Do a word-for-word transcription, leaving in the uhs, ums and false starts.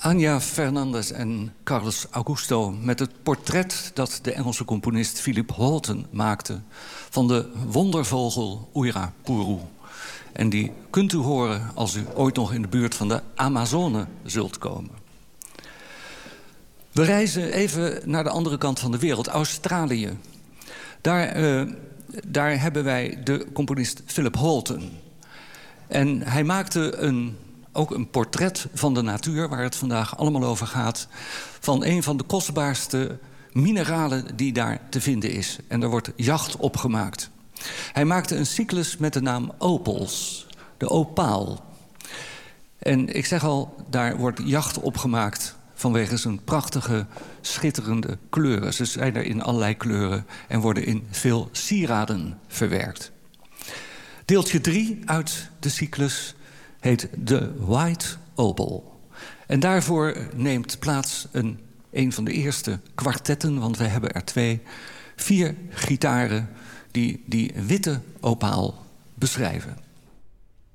Anja Fernandez en Carlos Augusto met het portret dat de Engelse componist Philip Holten maakte van de wondervogel Uirapuru. En die kunt u horen als u ooit nog in de buurt van de Amazone zult komen. We reizen even naar de andere kant van de wereld, Australië. Daar, uh, daar hebben wij de componist Philip Holten. En hij maakte een, ook een portret van de natuur, waar het vandaag allemaal over gaat, van een van de kostbaarste mineralen die daar te vinden is. En daar wordt jacht op gemaakt. Hij maakte een cyclus met de naam opals, de opaal. En ik zeg al, daar wordt jacht op gemaakt vanwege zijn prachtige, schitterende kleuren. Ze zijn er in allerlei kleuren en worden in veel sieraden verwerkt. Deeltje drie uit de cyclus heet The White Opal. En daarvoor neemt plaats een, een van de eerste kwartetten, want wij hebben er twee, vier gitaren die die witte opaal beschrijven.